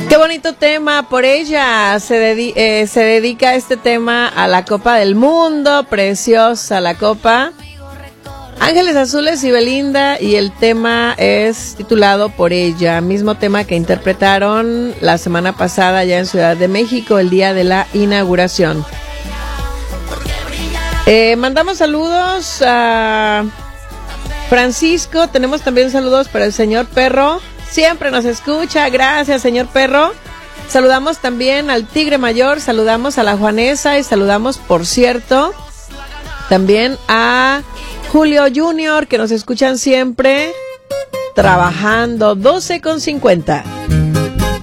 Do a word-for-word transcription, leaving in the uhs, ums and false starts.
Qué bonito tema, por ella se, dedi- eh, se dedica este tema a la Copa del Mundo, preciosa la Copa. Ángeles Azules y Belinda, y el tema es titulado Por ella, mismo tema que interpretaron la semana pasada ya en Ciudad de México, el día de la inauguración. Eh, mandamos saludos a Francisco, tenemos también saludos para el señor Perro. Siempre nos escucha, gracias señor Perro. Saludamos también al Tigre Mayor, saludamos a la Juanesa y saludamos, por cierto, también a Julio Junior, que nos escuchan siempre trabajando. Doce con cincuenta.